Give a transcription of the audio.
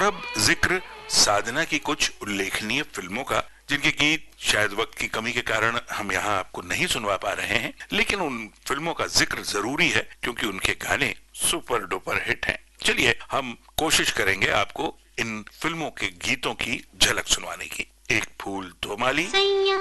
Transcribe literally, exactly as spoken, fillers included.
और अब जिक्र साधना की कुछ उल्लेखनीय फिल्मों का, जिनके गीत शायद वक्त की कमी के कारण हम यहाँ आपको नहीं सुनवा पा रहे हैं, लेकिन उन फिल्मों का जिक्र जरूरी है क्योंकि उनके गाने सुपर डुपर हिट हैं। चलिए हम कोशिश करेंगे आपको इन फिल्मों के गीतों की झलक सुनवाने की। एक फूल दो माली,